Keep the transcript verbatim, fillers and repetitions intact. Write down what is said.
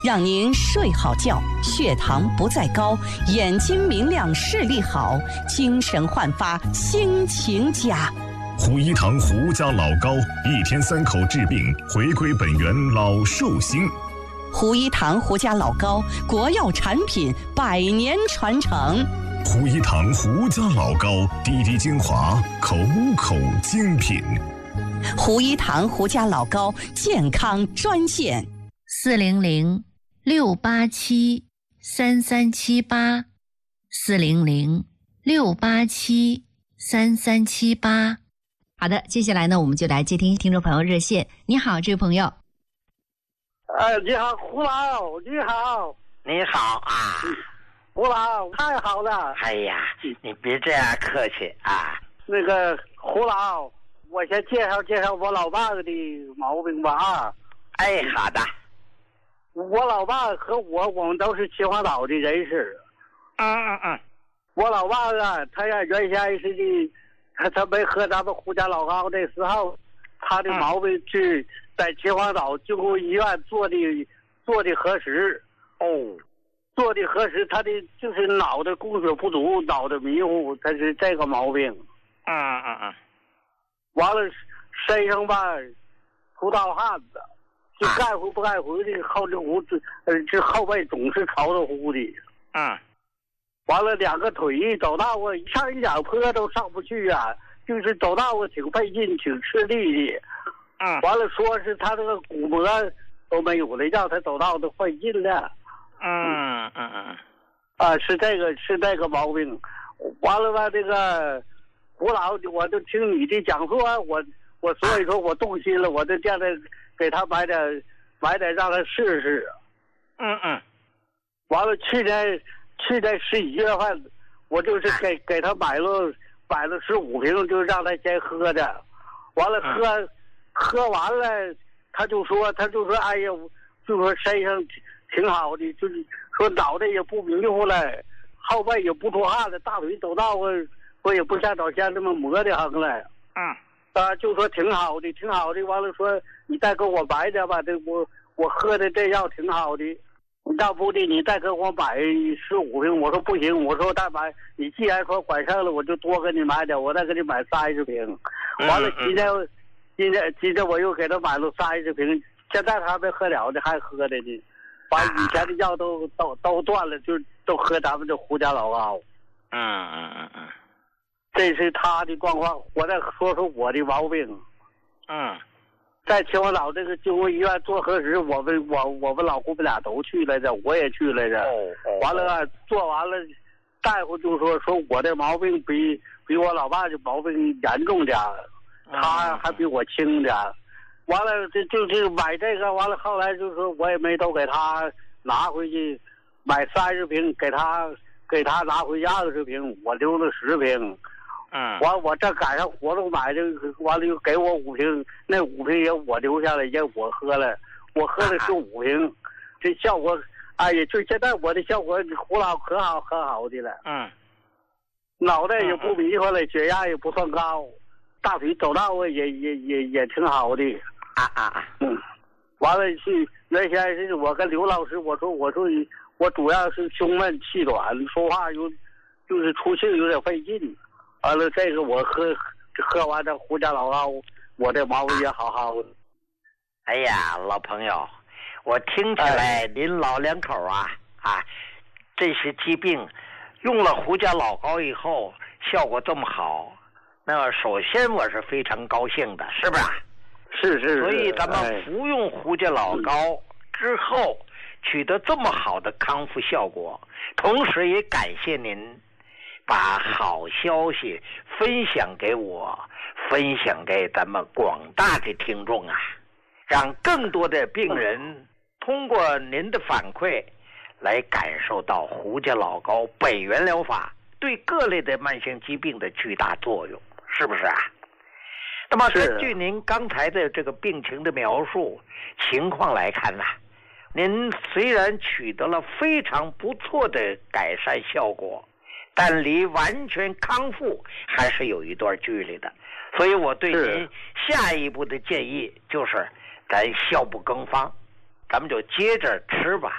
让您睡好觉，血糖不再高，眼睛明亮，视力好，精神焕发，心情佳。 胡一堂胡家老膏，一天三口治病，回归本源老寿星。 胡一堂胡家老膏，国药产品，百年传承。 胡一堂胡家老膏，滴滴精华，口口精品。 胡一堂胡家老膏健康专线： 四零零六八七三三七八，四零零六八七三三七八。好的，接下来呢，我们就来接听听众朋友热线。你好，这位朋友。 哎，你好，胡老，你好， 你好啊， 胡老，太好了。 哎呀，你别这样客气啊。 那个胡老，我先介绍介绍我老爸的毛病吧啊。 哎，好的。 我老爸和我，我们都是秦皇岛的人士。 嗯嗯嗯。 我老爸啊，他呀原先是的，他他没喝咱们胡家老膏的时候，他的毛病是在秦皇岛救护医院做的做的核实。 哦。 做的核实，他的就是脑袋供血不足，脑袋迷糊，他是这个毛病。 嗯嗯嗯。 完了，身上吧出大汗子。就该回不该回的，后这胡子，呃，这后背总是潮着乎的。 嗯， 完了，两个腿走道啊，上一脚坡都上不去啊，就是走道啊，挺费劲，挺吃力的。 嗯， 完了，说是他这个骨膜都没有了，让他走道都费劲了。 嗯嗯嗯， 啊，是这个是这个毛病。完了吧，这个胡老，我就听你的讲述，我我所以说我动心了，我就叫他。给他买点，买点让他试试。 嗯嗯。 完了，去年去年十一月份，我就是给给他买了买了十五瓶，就让他先喝着。完了喝、嗯、喝完了，他就说他就说哎呀，就说身上挺好的，就是说脑袋也不迷糊了，后背也不出汗了，大腿走道啊，说也不像早先那么磨的很了。 嗯。 啊，就说挺好的，挺好的。完了说你再给我买点吧，这我我喝的这药挺好的。要不的你再给我买十五瓶，我说不行，我说再买，你既然说管上了，我就多给你买点，我再给你买三十瓶。完了今天今天今天我又给他买了三十瓶，现在他没喝了的，还喝的呢。把以前的药都都都断了，就都喝咱们这胡家老膏。 嗯嗯嗯嗯。 这是他的状况，我再说说我的毛病。 嗯， 在秦皇岛这个救护医院做核实，我们我我们老姑们俩都去来着，我也去来着。 哦哦。 完了做完了，大夫就说说我的毛病比比我老爸的毛病严重点，他还比我轻点。完了这就就买这个，完了后来就说我也没都给他拿回去，买三十瓶给他给他拿回去二十瓶，我留了十瓶。 嗯， 完我这赶上活动买的，完了又给我五瓶，那五瓶也我留下来，也我喝了，我喝了是五瓶，啊、这效果，哎呀，就现在我的效果胡老可好可好的了。 嗯， 脑袋也不迷糊了，血压也不算高，大腿走道啊也也也也挺好的。 啊啊啊！ 嗯，完了是原先是我跟刘老师我说我说我主要是胸闷气短，说话有就是出气有点费劲。完了，这个我喝喝完这胡家老膏，我这毛病也好好的。 哎呀，老朋友，我听起来您老两口啊、哎、啊，这些疾病用了胡家老膏以后效果这么好，那首先我是非常高兴的，是不是？ 是是是。 所以咱们服用胡家老膏之后取得这么好的康复效果，同时也感谢您把好消息分享给我，分享给咱们广大的听众啊，让更多的病人通过您的反馈来感受到胡家老膏本源疗法对各类的慢性疾病的巨大作用，是不是啊？那么根据您刚才的这个病情的描述情况来看呢、啊，您虽然取得了非常不错的改善效果，但离完全康复还是有一段距离的。所以我对您下一步的建议就是咱效不更方，咱们就接着吃吧。